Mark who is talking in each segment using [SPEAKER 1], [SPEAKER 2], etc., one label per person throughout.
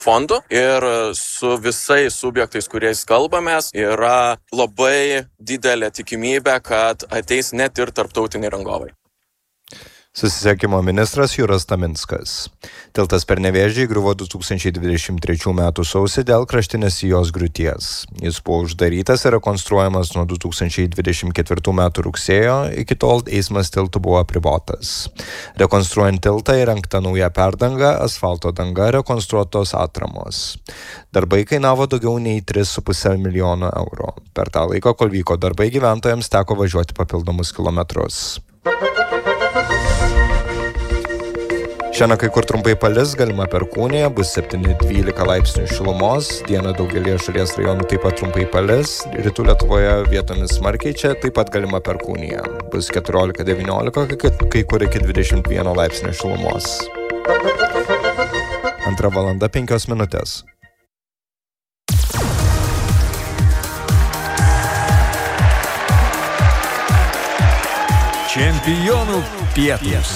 [SPEAKER 1] fondu ir su visais subjektais, kuriais kalbamės, yra labai didelė tikimybė, kad ateis net ir tarptautiniai rangovai.
[SPEAKER 2] Susisiekimo ministras Juras Taminskas. Tiltas per Nevėžį griuvo 2023 m. sausį dėl kraštinės sijos griūties. Jis buvo uždarytas ir rekonstruojamas nuo 2024 m. rugsėjo, iki tol eismas tiltų buvo apribotas. Rekonstruojant tiltą įrengta nauja perdanga, asfalto danga, rekonstruotos atramos. Darbai kainavo daugiau nei 3,5 milijono eurų. Per tą laiką, kol vyko darbai, gyventojams teko važiuoti papildomus kilometrus. Šiandien kai kur trumpai palis, galima perkūnija, bus 7-12 laipsnių šilumos, dieną daugelį šalies rajonų taip pat trumpai palis, rytų Lietuvoje vietomis smarkiai čia taip pat galima perkūnija, bus 14-19, kai kur iki 21 laipsnių šilumos. 2:05.
[SPEAKER 3] Čempionų pietūs.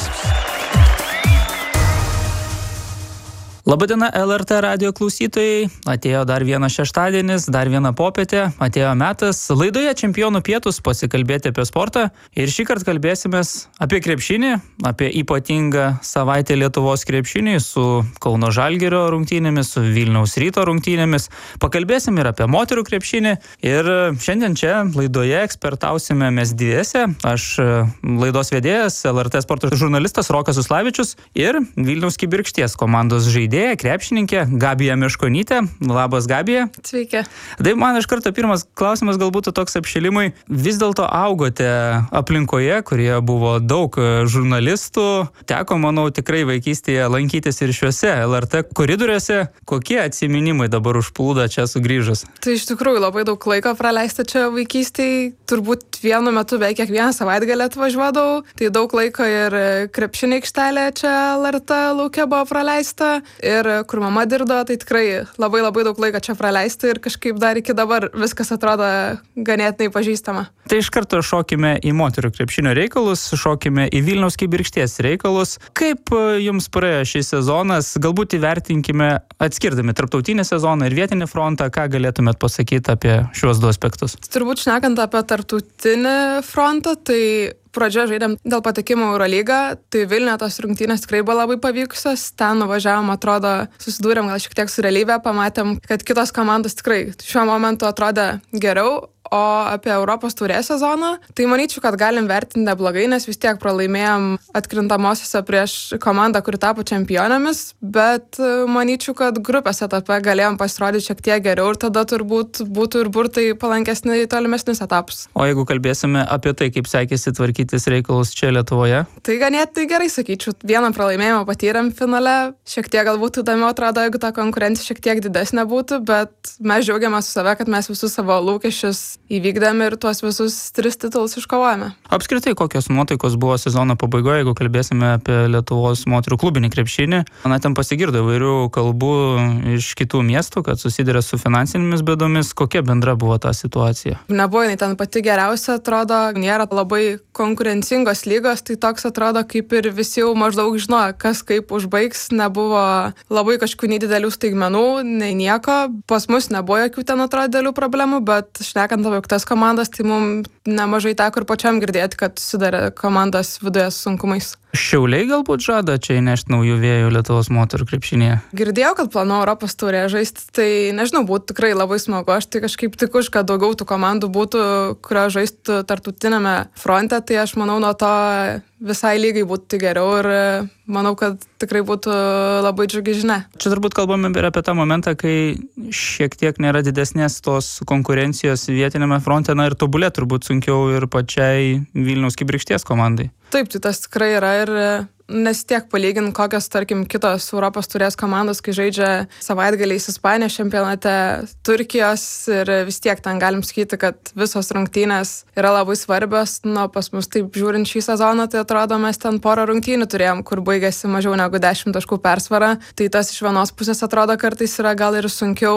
[SPEAKER 4] Labadiena LRT radijo klausytojai, atėjo dar vienas šeštadienis, dar viena popietė, atėjo metas laidoje Čempionų pietūs pasikalbėti apie sportą ir šįkart kalbėsimės apie krepšinį, apie ypatingą savaitę Lietuvos krepšinį su Kauno Žalgirio rungtynėmis, su Vilniaus Ryto rungtynėmis, pakalbėsim ir apie moterų krepšinį ir šiandien čia laidoje ekspertausime mes dviese, aš laidos vedėjas, LRT sporto žurnalistas Rokas Uslavičius ir Vilniaus Kibirkšties komandos žaidėjas. Krepšininkė Gabija Meškonytė. Labas, Gabija.
[SPEAKER 5] Sveiki.
[SPEAKER 4] Tai man iš karto pirmas klausimas galbūt toks apšilimui. Vis dėlto augote aplinkoje, kurioje buvo daug žurnalistų. Teko, manau, tikrai vaikystėje lankytis ir šiuose LRT koridoriuose. Kokie atsiminimai dabar užplūda čia sugrįžus?
[SPEAKER 5] Tai iš tikrųjų labai daug laiko praleista čia vaikystėje. Turbūt vienu metu beveik kiekvieną savaitgalį atvažiuodavau. Tai daug laiko ir krepšinio aikštelė čia LRT lauke buvo praleista. Ir kur mama dirbo, tai tikrai labai daug laiko čia praleista ir kažkaip dar iki dabar viskas atrodo ganėtinai pažįstama.
[SPEAKER 4] Tai iš karto šokime į moterų krepšinio reikalus, šokime į Vilniaus Kibirkšties reikalus. Kaip jums praėjo šis sezonas? Galbūt įvertinkime atskirdami tarptautinį sezoną ir vietinį frontą, ką galėtumėt pasakyti apie šiuos du aspektus?
[SPEAKER 5] Turbūt šnekant apie tarptautinį frontą, tai pradžioje žaidėm dėl patekimo į Eurolygą, tai Vilniuje tos rungtynės tikrai buvo labai pavykusios. Ten nuvažiavom, atrodo, susidūrėm gal šiek tiek su realybė, pamatėm, kad kitos komandos tikrai šiuo momentu atrodė geriau. O apie Europos taurės sezoną, tai manyčiau, kad galim vertinti neblogai, nes vis tiek pralaimėjom atkrintamosiose prieš komandą, kuri tapo čempionėmis, bet manyčiau, kad grupės etape galėjom pasirodyti šiek tiek geriau ir tada turbūt būtų ir burtai palankesni į tolimesnius etapus.
[SPEAKER 4] O jeigu kalbėsime apie tai, kaip sekėsi tvarkytis reikalus čia Lietuvoje?
[SPEAKER 5] Tai ganėtinai gerai, sakyčiau. Vieną pralaimėjimą patyrėm finale, šiek tiek galbūt įdomiau atrodo, jeigu ta konkurencija šiek tiek didesnė būtų, bet mes džiaugiamės su save, kad mes visus savo lūkesčius įvykdėm ir tuos visus 3 titulus iškovojame.
[SPEAKER 4] Apskritai, kokios nuotaikos buvo sezono pabaigoje, jeigu kalbėsime apie Lietuvos moterų klubinį krepšinį? Na, ten pasigirdo įvairių kalbų iš kitų miestų, kad susiduria su finansinėmis bėdomis. Kokia bendra buvo ta situacija?
[SPEAKER 5] Nebuvo jinai ten pati geriausia, atrodo, nėra labai konkurencingos lygos, tai toks atrodo, kaip ir visi jau maždaug žinojo, kas kaip užbaigs, nebuvo labai kažkokių nei didelių staigmenų, nei nieko. Pas mus nebuvo jokių ten atrodo didelių problemų, bet šnekant apie kitas komandas, tai mums nemažai teko ir pačiam girdėti, kad susidarė komandos viduje su sunkumais.
[SPEAKER 4] Šiauliai galbūt žada čia įnešti naujų vėjų Lietuvos moterų krepšinėje?
[SPEAKER 5] Girdėjau, kad planuoja Europos taurėje žaisti, tai nežinau, būtų tikrai labai smagu. Aš tai kažkaip tik už, kad daugiau tų komandų būtų, kurio žaistų tarptautinėme fronte, tai aš manau, nuo to visai lygai būtų geriau ir manau, kad tikrai būtų labai džiugi žinia.
[SPEAKER 4] Čia turbūt kalbame ir apie tą momentą, kai šiek tiek nėra didesnės tos konkurencijos vietinėme fronte, na ir tobulė turbūt sunkiau ir pačiai Vilniaus Kibirkšties komandai.
[SPEAKER 5] Taip, tai tas tikrai yra ir nes tiek palygint kokios, tarkim, kitos Europos taurės komandos, kai žaidžia savaitgaliais Ispanijos čempionate, Turkijos ir vis tiek ten galim sakyti, kad visos rungtynės yra labai svarbios. Nu, pas mus taip žiūrint šį sezoną, tai atrodo, mes ten porą rungtynių turėjom, kur baigėsi mažiau negu 10 taškų persvara. Tai tas iš vienos pusės atrodo kartais yra gal ir sunkiau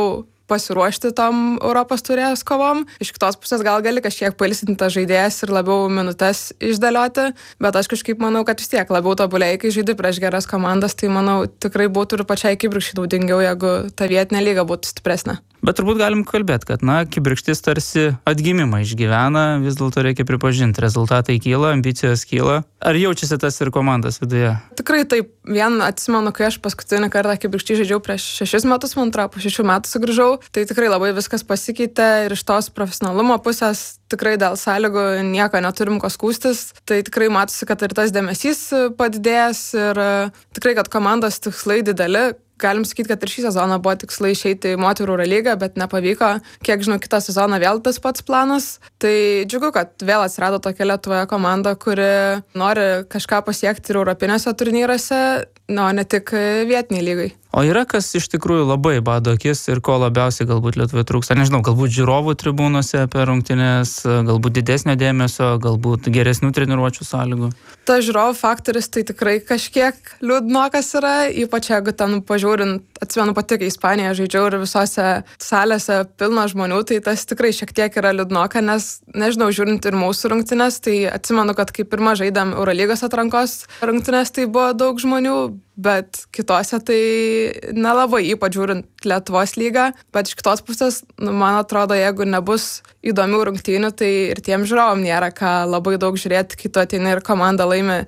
[SPEAKER 5] pasiruošti tom Europos taurės kovom. Iš kitos pusės gal gali kažkiek pailsinti tą žaidėjas ir labiau minutes išdėlioti, bet aš kažkaip manau, kad vis tiek labiau tobulėjai, kai žaidi prieš geras komandas, tai manau tikrai būtų ir pačiai Kibirkščiai naudingiau, jeigu ta vietinė lyga būtų stipresnė.
[SPEAKER 4] Bet turbūt galim kalbėti, kad, Kibirkštis tarsi atgimimą išgyvena, vis dėlto reikia pripažinti, rezultatai kyla, ambicijos kyla. Ar jaučiasi tas ir komandos viduje?
[SPEAKER 5] Tikrai taip. Vien atsimenu, kai aš paskutinį kartą Kibirkščiai žaidžiau prieš 6 metus, man atrodo, po 6 metų sugrįžau, tai tikrai labai viskas pasikeitė ir iš tos profesionalumo pusės tikrai dėl sąlygų nieko neturim ko skųstis. Tai tikrai matosi, kad ir tas dėmesys padidėjęs ir tikrai, kad komandos tikslai dideli. Galim sakyti, kad ir šį sezoną buvo tikslai išeiti į moterų Eurolygą, bet nepavyko. Kiek žinau, kitą sezoną vėl tas pats planas. Tai džiugu, kad vėl atsirado tokia Lietuvoje komanda, kuri nori kažką pasiekti ir europinėse turnyruose, o ne tik vietiniai lygai.
[SPEAKER 4] O yra kas iš tikrųjų labai bado akis ir ko labiausiai galbūt Lietuvoje trūksta? Nežinau, galbūt žiūrovų tribūnose per rungtynes, galbūt didesnio dėmesio, galbūt geresnių treniruočių sąlygų?
[SPEAKER 5] Ta žiūrovų faktoris tai tikrai kažkiek liūdnokas yra, ypač jeigu ten pažiūrint, atsimenu pati, kai Ispanijoje žaidžiau ir visose salėse pilna žmonių, tai tas tikrai šiek tiek yra liūdnoka, nes, nežinau, žiūrint ir mūsų rungtynes, tai atsimenu, kad kai pirmą žaidėm Eurolygos atrankos rungtynes, tai buvo daug žmonių, bet kitose tai nelabai, ypač žiūrint Lietuvos lygą, bet iš kitos pusės, man atrodo, jeigu nebus įdomių rungtynių, tai ir tiem žiūrovom nėra ką labai daug žiūrėti, kai tu ateini ir komanda laimi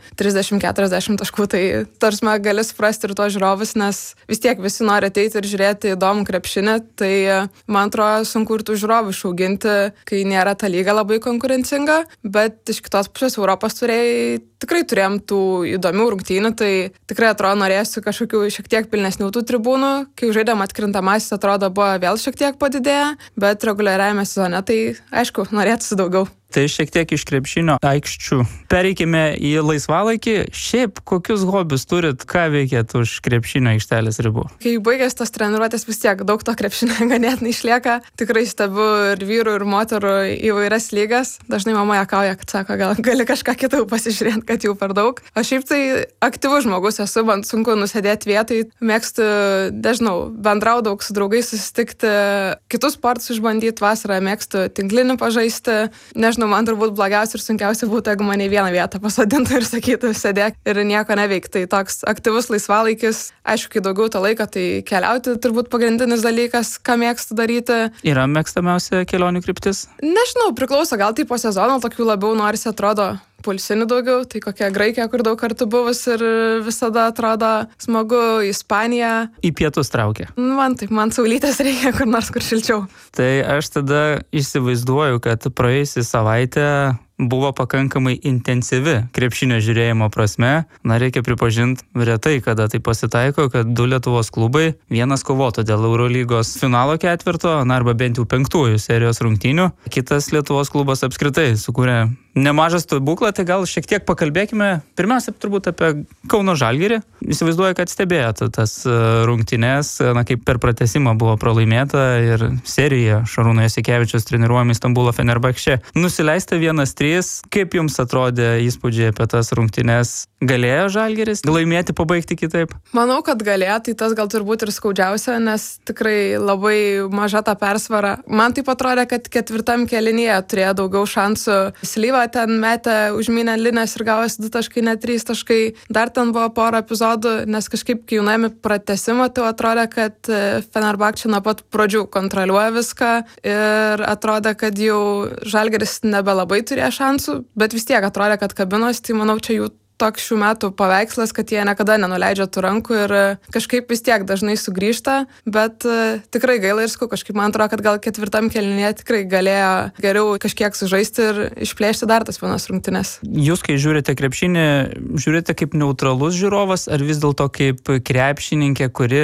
[SPEAKER 5] 30-40 taškų, tai tarsi gali suprasti ir tuos žiūrovus, nes vis tiek visi nori ateiti ir žiūrėti įdomų krepšinį, tai man atrodo sunku ir tų žiūrovų išauginti, kai nėra ta lyga labai konkurencinga, bet iš kitos pusės Europos turėjai tikrai turėjom tų įdomių rungtynių, tai tikrai atrodo norėsiu kažkokių šiek tiek pilnesnių tų tribūnų, kai žaidėm atkrintamasis atrodo buvo vėl šiek tiek padidėję, bet reguliariajame sezone tai aišku, norėtųsi daugiau.
[SPEAKER 4] Tai šiek tiek iš krepšinio aikščių. Pereikime į laisvalaikį. Šiaip, kokius hobius turit, ką veikėt už krepšinio aikštelės ribų?
[SPEAKER 5] Kai baigęs tos treniruotės vis tiek daug to krepšinio ganėtinai išlieka. Tikrai stebiu ir vyrų, ir moterų įvairias lygas. Dažnai mama juokauja, kad sako, gal gali kažką kitą pasižiūrėti, kad jau per daug. Aš šiaip tai aktyvus žmogus esu, man sunku nusėdėti vietai. Mėgstu, nežinau, bendrauti daug su draugais, susitikti, kitus sportus išbandyti, vasarą mėgstu tinklinį pažaisti. Nežinau, man turbūt blogiausia ir sunkiausia būtų, jeigu mane į vieną vietą pasodintų ir sakytų, sėdėk ir nieko neveik. Tai toks aktyvus laisvalaikis, aišku, kai daugiau to laiko, tai keliauti turbūt pagrindinis dalykas, ką mėgstu daryti.
[SPEAKER 4] Yra mėgstamiausia kelionių kryptis?
[SPEAKER 5] Nežinau, priklauso, gal tai po sezono tokių labiau norisi atrodo pulsinių daugiau, tai kokia Graikija, kur daug kartų buvus ir visada atrodo smagu, Ispanija.
[SPEAKER 4] Į pietus traukia.
[SPEAKER 5] Man saulytės reikia kur nors, kur šilčiau.
[SPEAKER 4] Tai aš tada įsivaizduoju, kad praėjusią savaitę buvo pakankamai intensyvi krepšinio žiūrėjimo prasme. Reikia pripažinti, retai kada tai pasitaiko, kad 2 Lietuvos klubai, vienas kovotų dėl Eurolygos finalo ketvirto, arba bent jau 5 serijos rungtynių, kitas Lietuvos klubas apskritai sukūrė nemažą stebuklą, tai gal šiek tiek pakalbėkime pirmiausia turbūt apie Kauno Žalgirį. Įsivaizduoju, kad stebėjote tas rungtynes, kaip per pratęsimą buvo pralaimėta ir serija Šarūno Jasikevičiaus treniruojami Stambulo Fenerbahče nusileista 1-3. Kaip jums atrodė įspūdžiai apie tas rungtynes? Galėjo Žalgiris laimėti, pabaigti kitaip?
[SPEAKER 5] Manau, kad galėjo, tai tas gal turbūt ir skaudžiausia, nes tikrai labai maža ta persvara. Man taip atrodė, kad 4 kėlinyje turėjo daugiau šansų. Slyva ten metė užmynę linės ir gavosi 2 taškai, ne 3 taškai. Dar ten buvo porą epizodų, nes kažkaip, kai jaunami pratęsimą, tai atrodė, kad Fenerbahče nuo pat pradžių kontroliuoja viską ir atrodė, kad jau Žalgiris nebelabai turėjo šansų, bet vis tiek atrodė, kad kabinos, tai manau, čia jų toks šių metų paveikslas, kad jie niekada nenuleidžia tų rankų ir kažkaip vis tiek dažnai sugrįžta, bet tikrai gaila ir skau, kažkaip man atrodo, kad gal 4 kėlinyje tikrai galėjo geriau kažkiek sužaisti ir išplėšti dar tas vienas rungtynes.
[SPEAKER 4] Jūs, kai žiūrite krepšinį, žiūrite kaip neutralus žiūrovas ar vis dėlto kaip krepšininkė, kuri,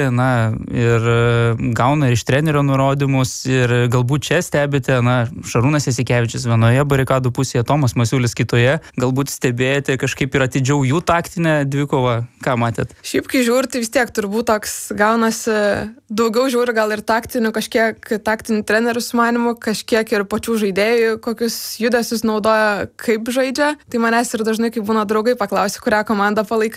[SPEAKER 4] ir gauna iš trenerio nurodymus ir galbūt čia stebite, Šarūnas Jasikevičius vienoje barikadų pusėje, Tomas Masiulis kitoje, galbūt stebėjote kažkaip ir atidžiau jų taktinę dvikovą, ką matėt?
[SPEAKER 5] Šiaip, kai žiūri, tai vis tiek turbūt toks gaunasi, daugiau žiūri gal ir taktinių trenerių sumanimų, kažkiek ir pačių žaidėjų, kokius judesius naudoja, kaip žaidžia. Tai manęs ir dažnai, kai būna draugai, paklausia, kurią komandą palaikai.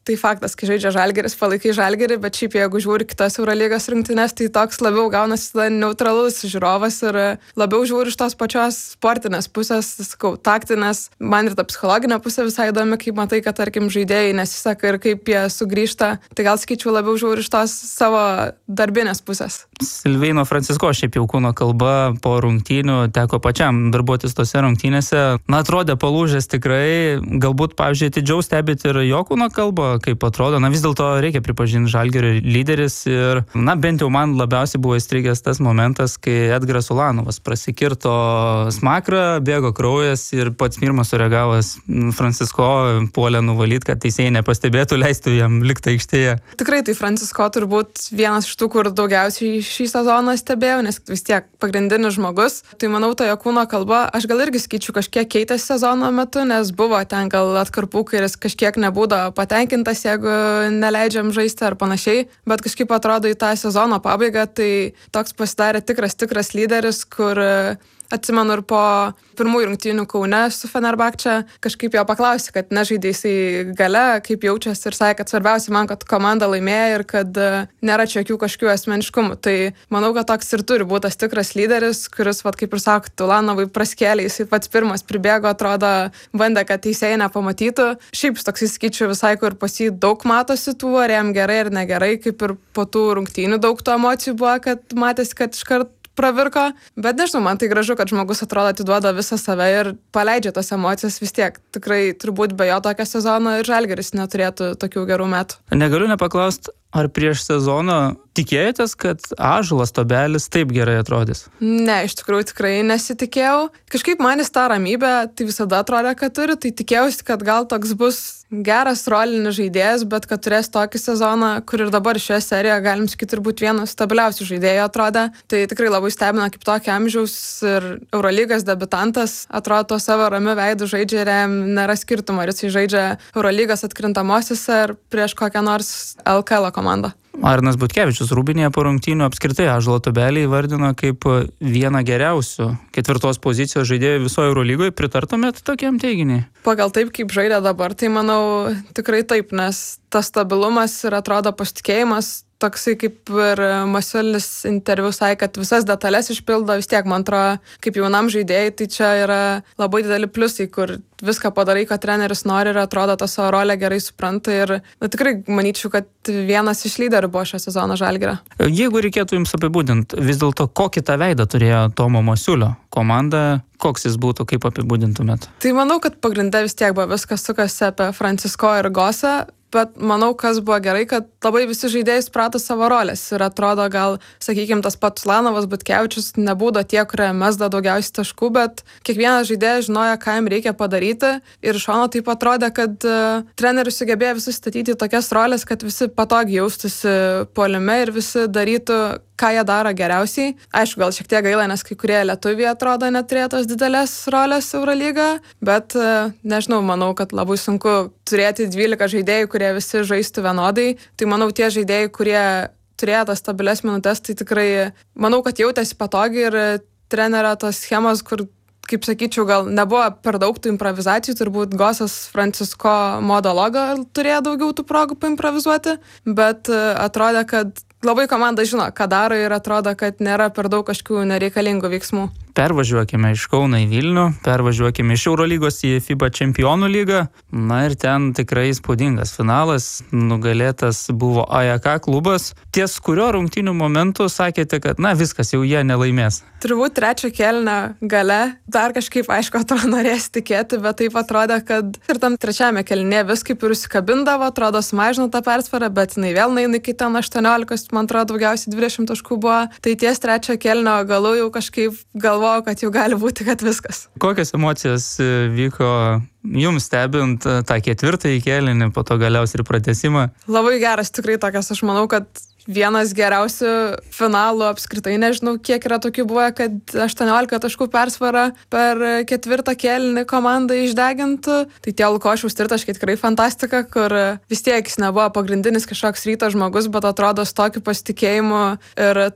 [SPEAKER 5] tai faktas, kai žaidžia Žalgiris, palaikai Žalgirį, bet šiaip jeigu žiūri kitas Eurolygos rungtynes, tai toks labiau gaunasi tada neutralus žiūrovas ir labiau žiūri iš tos pačios sportinės pusės, sakau, taktinės. Man ir ta psichologinė pusė visai įdomi, kaip matai, kad tarkim žaidėjai nesiseka ir kaip jie sugrįžta. Tai gal sakyčiau labiau žiūri iš tos savo darbinės pusės.
[SPEAKER 4] Silveino Francisko šiaip jau kūno kalba po rungtynių teko pačiam darbuotis tose rungtynėse. Na, atrodė palūžęs tikrai. Galbūt, pavyzdžiui, atidžiau stebėti ir jo kūno kalbą, kaip atrodo. Na, vis dėlto reikia pripažinti Žalgirio lyderis ir, na, bent jau man labiausiai buvo įstrigęs tas momentas, kai Edgaras Ulanovas prasikirto smakrą, bėgo kraujas ir pats pirmas sureagavęs Francisko puolė nuvalyti, kad teisėjai nepastebėtų, leistų jam likti aikštėje.
[SPEAKER 5] Tikrai tai Francisko turbūt vienas iš tų, kur daugiausiai šį sezoną stebėjau, nes vis tiek pagrindinis žmogus. Tai manau, to jo kūno kalba, aš gal irgi skaičiu kažkiek keitėsi sezono metu, nes buvo ten gal atkarpų, kai jis kažkiek nebūdavo patenkintas, jeigu neleidžiam žaisti ar panašiai, bet kažkaip atrodo į tą sezono pabaigą, tai toks pasidarė tikras lyderis, kur atsimenu ir po pirmųjų rungtynių Kaune su Fenerbahče kažkaip jo paklausė, kad nežaidė jisai gale, kaip jaučiasi ir sakė, kad svarbiausia man, kad komanda laimėjo ir kad nėra čia jokių kažkokių asmeniškumų. Tai manau, kad toks ir turi būti tas tikras lyderis, kuris, vat, kaip ir sako, Ulanovai praskėlė, jisai pats pirmas pribėgo, atrodo, bandė, kad teisėjai nepamatytų. Šiaip toks įskaičiu visai, kur pas jį daug matosi tų, ar jam gerai ar negerai, kaip ir po tų rungtynių daug tų emocijų buvo, kad matėsi, kad iškart pravirko, bet nežinau, man tai gražu, kad žmogus atrodo atiduoda visą save ir paleidžia tos emocijas vis tiek. Tikrai turbūt be jo tokio sezono ir Žalgiris neturėtų tokių gerų metų.
[SPEAKER 4] Negaliu nepaklausti, ar prieš sezoną tikėjotės, kad Ąžuolas Tobelis taip gerai atrodys?
[SPEAKER 5] Ne, iš tikrųjų tikrai nesitikėjau. Kažkaip man jis tą ramybę, tai visada atrodė, kad turi, tai tikėjausi, kad gal toks bus geras rolinis žaidėjas, bet kad turės tokį sezoną, kur ir dabar šioje serijoje galim sakyti turbūt vienas stabiliausių žaidėjų atrodė. Tai tikrai labai stebina, kaip tokio amžiaus ir Eurolygos debiutantas atrodo tuo savo ramiu veidu žaidžia ir jam nėra skirtumo, ar jis žaidžia Eurolygos atkrintamosiose ar prieš kokią nors LKL komandą.
[SPEAKER 4] Arnas Butkevičius Rūbinėje po rungtynių apskritai Ąžuolo Tobelį įvardino kaip vieną geriausių 4 pozicijos žaidėjų visoje Eurolygoje. Pritartumėt tokiam teiginiui?
[SPEAKER 5] Pagal taip, kaip žaidė dabar, tai manau tikrai taip, nes tas stabilumas ir atrodo pasitikėjimas toksai, kaip ir Masiulis interviu sakė, kad visas detalės išpildo, vis tiek, man atrodo, kaip jaunam žaidėjai, tai čia yra labai dideli pliusai, kur viską padarai, kad treneris nori ir atrodo tą savo rolę gerai supranta ir tikrai manyčiau, kad vienas iš lyderių buvo šio sezono Žalgirio.
[SPEAKER 4] Jeigu reikėtų jums apibūdinti, vis dėlto kokį tą veidą turėjo Tomo Masiulio komanda, koks jis būtų, kaip apibūdintumėt? Tai
[SPEAKER 5] manau, kad pagrinde vis tiek buvo viskas sukasi apie Francisko ir Gosą, bet manau, kas buvo gerai, kad labai visi žaidėjai suprato savo rolės ir atrodo gal, sakykime, tas pats Ulanovas, Butkevičius nebūdo tie, kurie mesda daugiausiai taškų, bet kiekvienas žaidėjas žinojo, ką jam reikia padaryti ir iš šono taip atrodė, kad treneris sugebėjo visus statyti tokias rolės, kad visi patogiai jaustųsi puolime ir visi darytų, ką jie daro geriausiai. Aišku, gal šiek tiek gaila, nes kai kurie lietuviai atrodo neturėjo tos didelės rolės Eurolyga, bet nežinau, manau, kad labai sunku turėti 12 žaidėjų, kurie visi žaistų vienodai. Tai manau, tie žaidėjai, kurie turėjo tas stabilias minutes, tai tikrai manau, kad jautėsi patogiai ir trenerio tos schemos, kur, kaip sakyčiau, gal nebuvo per daug tų improvizacijų, turbūt Gosas Francisko monologo turėjo daugiau tų progų paimprovizuoti, bet atrodė, kad labai komanda žino, ką daro ir atrodo, kad nėra per daug kažkokių nereikalingų veiksmų.
[SPEAKER 4] Pervažiuokime iš Kauno į Vilnių, pervažiuokime iš Eurolygos į FIBA Čempionų lygą. Na ir ten tikrai įspūdingas finalas, nugalėtas buvo AEK klubas, ties kurio rungtynių momentu sakėte, kad na viskas, jau jie nelaimės.
[SPEAKER 5] Turbūt trečio kėlinio gale, dar kažkaip aišku atrodo norės tikėti, bet taip atrodė, kad ir tam trečiame kėlinėje vis kaip ir užsikabindavo, atrodo sumažino tą persvarą, bet jinai vėl naina iki ten 18, man atrodo daugiausiai 20 taškų buvo. Tai ties trečio kėlinio galu jau kažkaip galvoju, kad jau gali būti, kad viskas.
[SPEAKER 4] Kokios emocijos vyko jums stebint tą ketvirtąjį kėlinį, po to galiausiai ir pratęsimą?
[SPEAKER 5] Labai geras, tikrai tokias, aš manau, kad vienas geriausių finalų apskritai, nežinau, kiek yra tokių buvę, kad 18 taškų persvara per ketvirtą kėlinį komandą išdegintų. Tai tie Lukošiaus tritaškai tikrai fantastika, kur vis tiek jis nebuvo pagrindinis kažkoks Ryto žmogus, bet atrodo su tokiu pasitikėjimu ir taip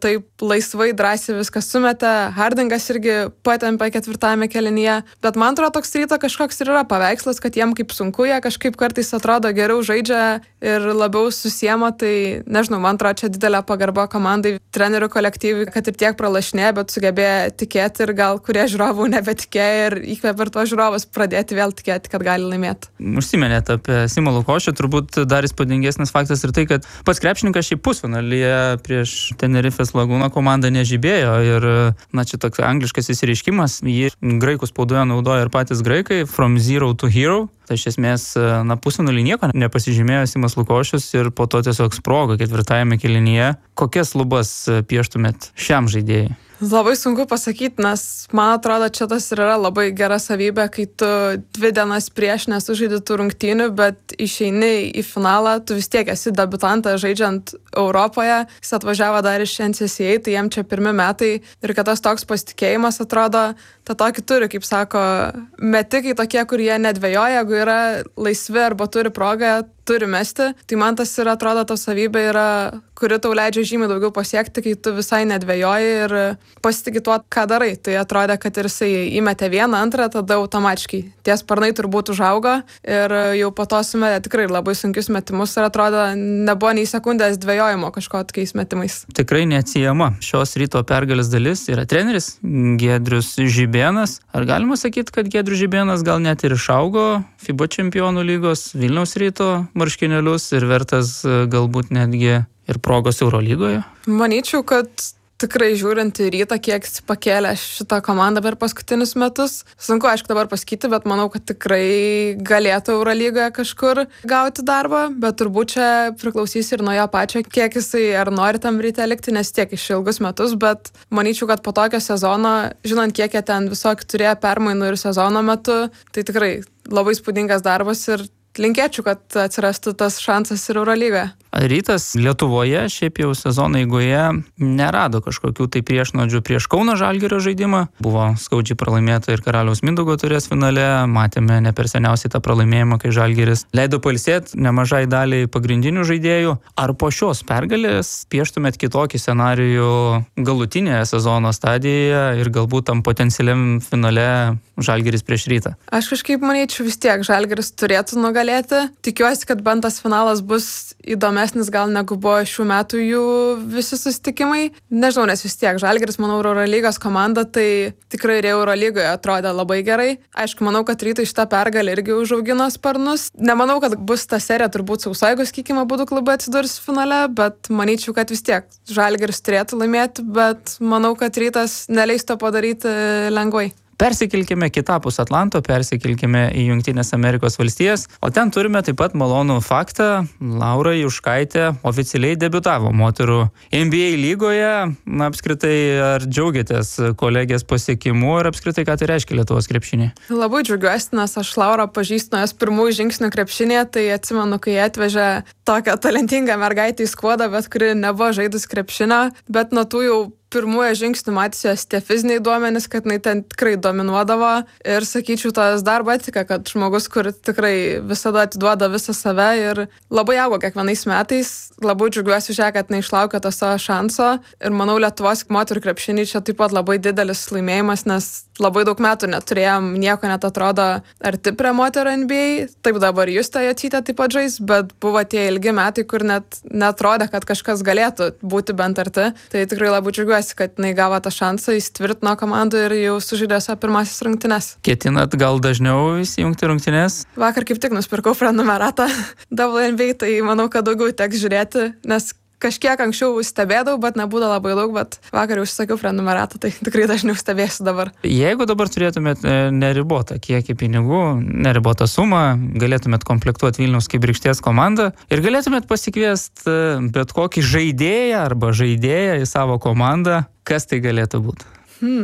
[SPEAKER 5] laisvai, drąsiai viską sumetė, Hardingas irgi patempė 4 kėlinyje, bet man atrodo toks Ryto kažkoks ir yra paveikslas, kad jiem kaip sunku, jie kažkaip kartais atrodo geriau žaidžia ir labiau susiema, tai nežinau, man atrodo čia didelė pagarba komandai, trenerių kolektyvui, kad ir tiek pralašinė, bet sugebėjo tikėti ir gal kurie žiūrovų nebetikėjo ir įkvėpė ir tuos žiūrovus pradėti vėl tikėti, kad gali laimėti.
[SPEAKER 4] Užsiminėte apie Simą Lukošių, turbūt dar įspūdingesnis faktas ir tai, kad pats krepšininkas šį pusfinalyje prieš Tenerifės Lagūno komandą nežibėjo ir, na, čia toks angliškas įsireiškimas, jį graikų spaudoje naudoja ir patys graikai, from zero to hero. Tai iš esmės, na, pusfinalį nieko nepasižymėjo Simas Lukošius ir po to tiesiog sprogo 4 kėlinyje. Kokias lubas pieštumėt šiam žaidėjui?
[SPEAKER 5] Labai sunku pasakyti, nes man atrodo, čia tas ir yra labai gera savybė, kai tu 2 dienas prieš nesužaidi tų rungtynių, bet išeini į finalą, tu vis tiek esi debiutantas žaidžiant Europoje, jis atvažiavo dar iš NCAA, tai jiem čia 1 metai ir kad tas toks pasitikėjimas atrodo, tą tokį turi, kaip sako, metikai tokie, kurie nedvejoja, jeigu yra laisvi arba turi progą, turi mesti, tai man tas ir atrodo ta savybė yra, kuri tau leidžia žymiai daugiau pasiekti, kai tu visai nedvejoji ir pasitiki tuo, ką darai. Tai atrodė, kad ir jisai įmetė 1, 2, tada automatiškai tie sparnai turbūt užaugo ir jau po to sumetė tikrai labai sunkius metimus ir atrodo, nebuvo nei sekundės dvejojimo kažko tokiais metimais.
[SPEAKER 4] Tikrai neatsiejama šios Ryto pergalės dalis yra treneris Giedrius Žibėnas. Ar galima sakyti, kad Giedrius Žibėnas gal net ir išaugo FIBA čempionų lygos Vilniaus Ryto marškinėlius ir vertas galbūt netgi ir progos Eurolygoje?
[SPEAKER 5] Manyčiau, kad tikrai žiūrint į Rytą, kiek pakėlė šitą komandą per paskutinius metus. Sunku, aišku, dabar pasakyti, bet manau, kad tikrai galėtų Eurolygoje kažkur gauti darbą, bet turbūt čia priklausys ir nuo jo pačio, kiek jisai ar nori tam Ryte likti, nes tiek iš ilgus metus, bet manyčiau, kad po tokio sezono, žinant, kiek jie ten visokių turėjo permainų ir sezono metu, tai tikrai labai spūdingas darbas ir linkėčiau, kad atsirastų tas šansas ir Eurolygoje.
[SPEAKER 4] Rytas Lietuvoje šiaip jau sezono eigoje nerado kažkokių tai priešnuodžių prieš Kauno Žalgirio žaidimą. Buvo skaudžiai pralaimėta ir Karaliaus Mindaugo taurės finale. Matėme ne per seniausiai tą pralaimėjimą, kai Žalgiris leido pailsėti nemažai daliai pagrindinių žaidėjų. Ar po šios pergalės pieštumėt kitokį scenarijų galutinėje sezono stadijoje ir galbūt tam potencialiam finale Žalgiris prieš Rytą?
[SPEAKER 5] Aš kažkaip manyčiau, vis tiek Žalgiris turėtų nugalėti. Tikiuosi, kad bent tas finalas bus įdomesnis gal negu buvo šių metų jų visi susitikimai. Nežinau, nes vis tiek Žalgiris, manau, Eurolygos komanda, tai tikrai ir Eurolygoje atrodė labai gerai. Aišku, manau, kad Rytui šitą pergalę irgi užaugino sparnus. Nemanau, kad bus ta serija turbūt sausa, jeigu Skikimo būdų klubai atsidurs finale, bet manyčiau, kad vis tiek Žalgiris turėtų laimėti, bet manau, kad Rytas neleis to padaryti lengvai.
[SPEAKER 4] Persikilkime kitapus Atlanto, persikilkime į Jungtinės Amerikos valstijas, o ten turime taip pat malonų faktą. Laura Juškaitė oficialiai debiutavo moterų NBA lygoje. Na, apskritai, ar džiaugiatės kolegės pasiekimu ir apskritai, ką tai reiškia Lietuvos krepšinį?
[SPEAKER 5] Labai džiaugiuosi, nes aš Laurą pažįstu nuo jos pirmųjų žingsnių krepšinėje, tai atsimenu, kai atvežė tokią talentingą mergaitę į skuodą, bet kuri nebuvo žaidus krepšinio, bet nuo tų jau pirmųjų žingsnių matysios tie fiziniai duomenys, kad jinai ten tikrai dominuodavo ir sakyčiau, tas darbo etika, kad žmogus, kur tikrai visada atiduoda visą save ir labai augo kiekvienais metais. Labai džiaugiuosi už ją, kad jinai išlaukė to savo šanso ir manau, Lietuvos moterų krepšinį čia taip pat labai didelis laimėjimas, nes labai daug metų neturėjom, nieko net atrodo arti prie moterų NBA. Taip dabar Justė Jocytė taip pat žais, bet buvo tie ilgi metai, kur net netrodė, kad kažkas galėtų būti bent arti. Tai tikrai labai džiaugiuosi, kad jinai gavo tą šansą, įsitvirtino komandų ir jau sužaidė savo pirmasis rungtynes.
[SPEAKER 4] Ketinat gal dažniau įsijungti rungtynes?
[SPEAKER 5] Vakar kaip tik nusipirkau prenumeratą WNBA, tai manau, kad daugiau teks žiūrėti, nes kažkiek anksčiau stebėdavau, bet nebūdavo labai daug, bet vakar jau užsisakiau prenumeratą, tai tikrai dažniau stebėsiu dabar.
[SPEAKER 4] Jeigu dabar turėtumėt neribotą kiekį pinigų, neribotą sumą, galėtumėt komplektuoti Vilniaus Kibirkšties komandą ir galėtumėt pasikviesti bet kokį žaidėją arba žaidėją į savo komandą, kas tai galėtų būti?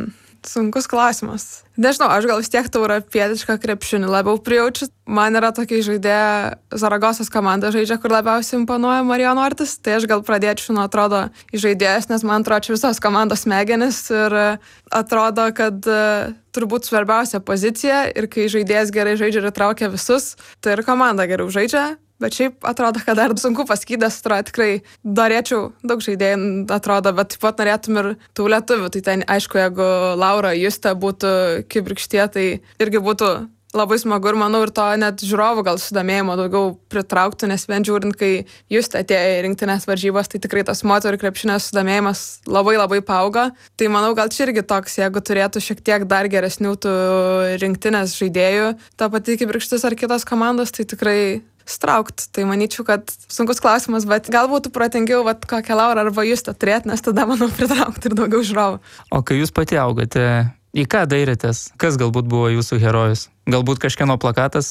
[SPEAKER 5] Sunkus klausimas. Nežinau, aš gal vis tiek tą europietišką krepšinį labiau prijaučiu. Man yra tokia žaidėja, Zaragosos komanda žaidžia, kur labiausiai imponuoja Marijon Ortis, tai aš gal pradėčiau nuo atrodo žaidėjas, nes man atrodo čia visos komandos smegenis ir atrodo, kad turbūt svarbiausia pozicija ir kai žaidėjas gerai žaidžia ir traukia visus, tai ir komanda geriau žaidžia. Bet šiaip atrodo, kad dar sunku pasakyti, atrodo tikrai norėčiau daug žaidėjų, atrodo, bet taip pat norėtum ir tų lietuvių. Tai ten, aišku, jeigu Laura Justė būtų kibirkštie, tai irgi būtų labai smagu ir manau ir to net žiūrovų gal sudomėjimo daugiau pritrauktų, nes vien žiūrint, kai Justė atėjo į rinktinės varžybas, tai tikrai tas moterų krepšinio sudomėjimas labai paaugo. Tai manau, gal čia irgi toks, jeigu turėtų šiek tiek dar geresnių tų rinktinės žaidėjų, ta pati kibirkštis ar kitos komandos, tai tikrai straukt. Tai manyčiau, kad sunkus klausimas, bet gal būtų protingiau kokią Laurą arba Justę turėti, nes tada, manau, pritraukti ir daugiau žiūrovų.
[SPEAKER 4] O kai jūs pati augote, į ką dairėtės? Kas galbūt buvo jūsų herojus? Galbūt kažkieno plakatas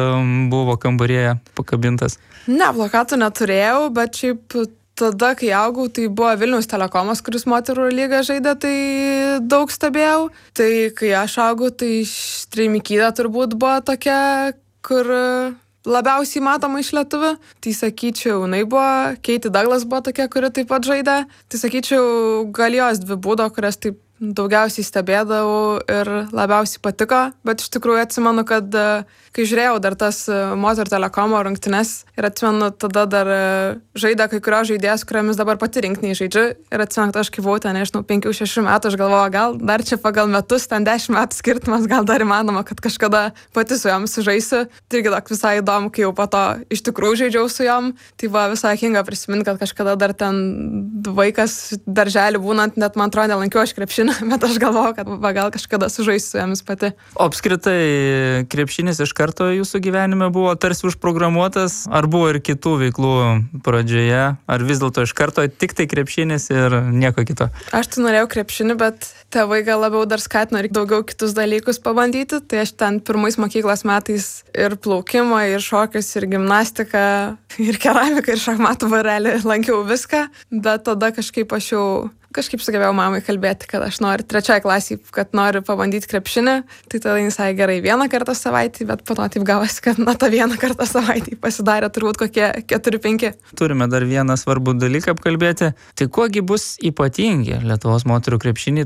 [SPEAKER 4] buvo kambarėje pakabintas?
[SPEAKER 5] Ne, plakatų neturėjau, bet šiaip tada, kai augau, tai buvo Vilniaus Telekomas, kuris moterų lygą žaidė, tai daug stebėjau. Tai kai aš augau, tai Streimikytė turbūt buvo tokia, kur labiausiai matoma iš lietuvių. Tai sakyčiau, jinai buvo, Katie Douglas buvo tokia, kuri taip pat žaidė. Tai sakyčiau, gal jos dvi būdo, kurias taip daugiausiai stebėdavau ir labiausiai patiko, bet iš tikrųjų atsimenu, kad kai žiūrėjau dar tas moterų Telekomo rungtynes ir atsimenu, tada dar žaidė kai kurios žaidėjas, kuriamis dabar pati rinktiniai žaidžiu ir atsimenu, kad aš kai buvau ten, nežinau, 5-6 metų, aš galvoju, gal dar čia pagal metus, ten 10 metų skirtumas, gal dar įmanoma, kad kažkada pati su jom sužaisiu. Tai irgi toks visai įdomu, kai jau po to iš tikrųjų žaidžiau su jom, tai buvo visai kinga prisiminti, kad kažkada dar ten vaikas darželį būnant, net man atrodo, nelankiau aš krepšinį, bet aš galvoju, kad gal kažkada sužaisiu su jomis pati.
[SPEAKER 4] O apskritai krepšinis iš karto jūsų gyvenime buvo tarsi užprogramuotas, ar buvo ir kitų veiklų pradžioje, ar vis dėlto iš karto tik tai krepšinis ir nieko kito?
[SPEAKER 5] Aš tai norėjau krepšinį, bet tėvai gal labiau dar skatino ir daugiau kitus dalykus pabandyti, tai aš ten pirmais mokyklos metais ir plaukimą, ir šokius, ir gimnastiką, ir keramiką, ir šachmatų varelį lankiau viską, bet tada kažkaip sugebėjau mamai kalbėti, kad aš noriu 3 klasėje, kad noriu pabandyti krepšinį, tai tada jis sakė gerai 1 kartą savaitį, bet po to taip gavosi, kad tą 1 kartą savaitį pasidarė turbūt kokie 4-5.
[SPEAKER 4] Turime dar vieną svarbų dalyką apkalbėti. Tai kuogi bus ypatingi Lietuvos moterų krepšiniai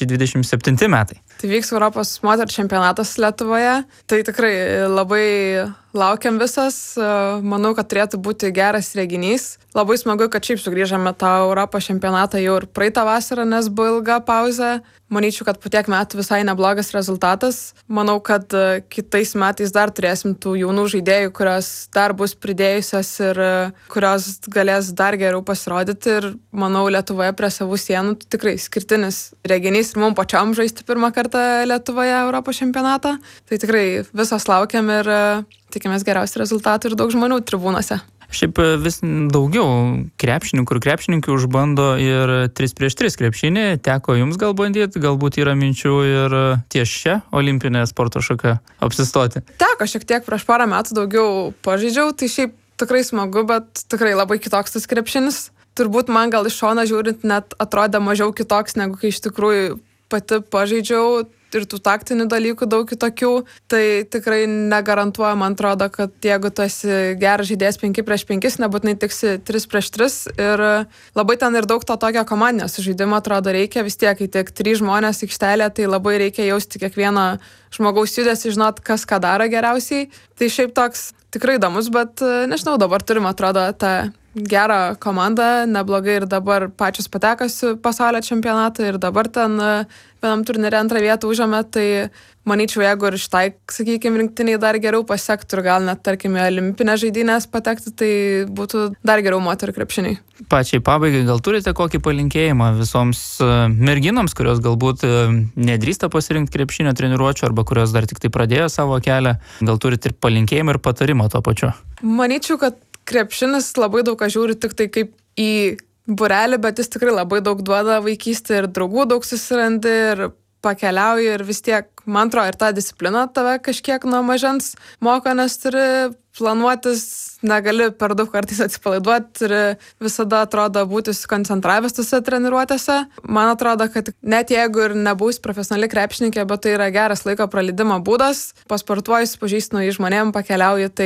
[SPEAKER 4] 2027 metai?
[SPEAKER 5] Tai vyks Europos moterų čempionatas Lietuvoje, tai tikrai labai laukiam visas, manau, kad turėtų būti geras reginys. Labai smagu, kad šiaip sugrįžame tą Europos čempionatą jau ir praeitą vasarą, nes buvo ilga pauzė. Manyčiau, kad po tiek metų visai neblogas rezultatas. Manau, kad kitais metais dar turėsim tų jaunų žaidėjų, kurios dar bus pridėjusios ir kurios galės dar geriau pasirodyti. Ir manau, Lietuvoje prie savų sienų tikrai skirtinis reginys ir mums pačiom žaisti pirmą kartą Lietuvoje Europos čempionatą. Tai tikrai visos laukiam ir tikimės geriausių rezultatų ir daug žmonių tribūnose.
[SPEAKER 4] Šiaip vis daugiau krepšininkų ir krepšininkių užbando ir 3x3 krepšinį. Teko jums gal bandyti, galbūt yra minčių ir ties šią olimpinę sporto šaką apsistoti?
[SPEAKER 5] Teko šiek tiek prieš porą metų daugiau pažaidžiau, tai šiaip tikrai smagu, bet tikrai labai kitoks tas krepšinis. Turbūt man gal iš šono žiūrint net atrodė mažiau kitoks, negu kai iš tikrųjų pati pažaidžiau. Ir tų taktinių dalykų daug kitokių, tai tikrai negarantuoja, man atrodo, kad jeigu tu esi geras žaidėjas 5x5, nebūtinai tiksi 3x3 ir labai ten ir daug to tokio komandinio sužaidimo atrodo reikia, vis tiek, kai tik 3 žmonės aikštelė, tai labai reikia jausti kiekvieno žmogaus judesį, žinot, kas ką daro geriausiai. Tai šiaip toks tikrai įdomus, bet nežinau, dabar turim, atrodo, tą gerą komandą, neblogai ir dabar pačios patekusi pasaulio čempionatą ir dabar ten vienam turnyre 2 vietą užėmė, tai manyčiau, jeigu ir šitai, sakykime, rinktiniai dar geriau pasiektų ir gal net, tarkime, olimpinės žaidynės patekti, tai būtų dar geriau moterų krepšiniai.
[SPEAKER 4] Pačiai pabaigai, gal turite kokį palinkėjimą visoms merginoms, kurios galbūt nedrįsta pasirinkti krepšinio treniruočio arba kurios dar tik tai pradėjo savo kelią, gal turite ir palinkėjimą ir patarimą tuo pačiu?
[SPEAKER 5] Manyčiau, kad krepšinis labai daug ką žiūri tik tai kaip į būrelį, bet jis tikrai labai daug duoda vaikystė ir draugų daug susirandi ir pakeliauji ir vis tiek, man atrodo, ir ta disciplina tave kažkiek nuo mažens moko, nes turi planuotis, negali per daug kartais atsipalaiduoti ir visada atrodo būti susikoncentravęs tose treniruotėse. Man atrodo, kad net jeigu ir nebūsi profesionali krepšininkė, bet tai yra geras laiko praleidimo būdas, pasportuoji, pažįsti naujai žmonėm, pakeliauji, tai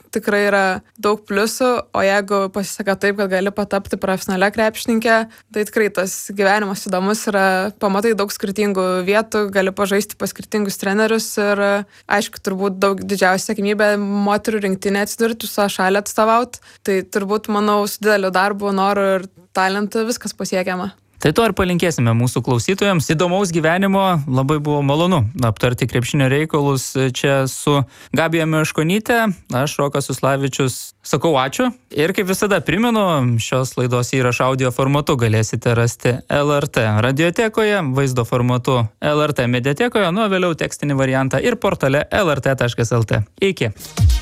[SPEAKER 5] tikrai yra daug pliusų, o jeigu pasiseka taip, kad gali patapti profesionalia krepšininkė, tai tikrai tas gyvenimas įdomus yra, pamatai daug skirtingų vietų, gali pažaisti pas skirtingus trenerius ir aišku, turbūt daug didžiausia sėkmybė moterų rinktinė atsidurti, su šalį atstovauti, tai turbūt, manau, su dideliu darbu, noru ir talentu viskas pasiekiama.
[SPEAKER 4] Tai to ir palinkėsime mūsų klausytojams. Įdomaus gyvenimo, labai buvo malonu aptarti krepšinio reikalus čia su Gabija Meškonytė. Aš, Rokas Suslavičius, sakau ačiū. Ir kaip visada primenu, šios laidos įrašą audio formatu galėsite rasti LRT radiotekoje, vaizdo formatu LRT mediatekoje, vėliau tekstinį variantą ir portale lrt.lt. Iki.